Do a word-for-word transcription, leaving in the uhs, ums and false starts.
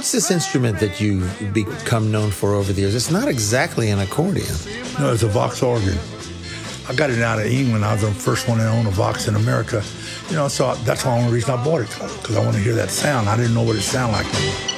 what's this instrument that you've become known for over the years? It's not exactly an accordion. No, it's a Vox organ. I got it out of England. I was the first one to own a Vox in America. You know, so that's the only reason I bought it, because I want to hear that sound. I didn't know what it sounded like.